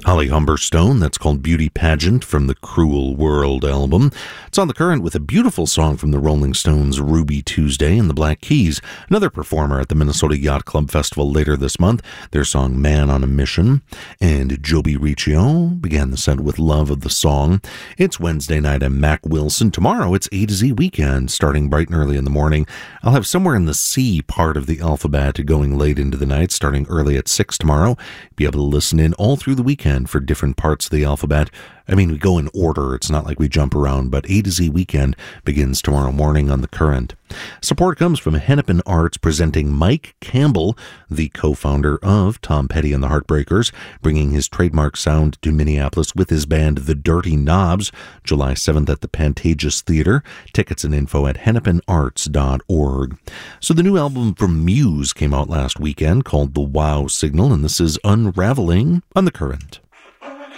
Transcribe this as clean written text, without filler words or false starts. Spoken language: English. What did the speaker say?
Holly Humberstone, that's called Beauty Pageant from the Cruel World album. It's on The Current with a beautiful song from the Rolling Stones, Ruby Tuesday and the Black Keys, another performer at the Minnesota Yacht Club Festival later this month, their song Man on a Mission. And Joby Riccio began the set with Love of the Song. It's Wednesday night at Mac Wilson. Tomorrow it's A to Z weekend, starting bright and early in the morning. I'll have Somewhere in the C part of the alphabet going late into the night, starting early at 6 tomorrow. Be able to listen in all through the weekend for different parts of the alphabet. I mean, we go in order. It's not like we jump around, but A to Z weekend begins tomorrow morning on The Current. Support comes from Hennepin Arts, presenting Mike Campbell, the co-founder of Tom Petty and the Heartbreakers, bringing his trademark sound to Minneapolis with his band The Dirty Knobs, July 7th at the Pantages Theater. Tickets and info at hennepinarts.org. So the new album from Muse came out last weekend called The Wow Signal, and this is Unraveling on The Current.